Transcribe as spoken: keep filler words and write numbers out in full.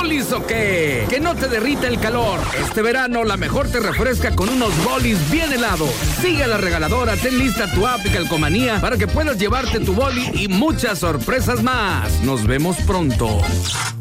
bolis o qué? Que no te derrita el calor. Este verano la mejor te refresca con unos bolis bien helados. Sigue a la regaladora, ten lista tu app y Calcomanía para que puedas llevarte tu boli y muchas sorpresas más. Nos vemos pronto.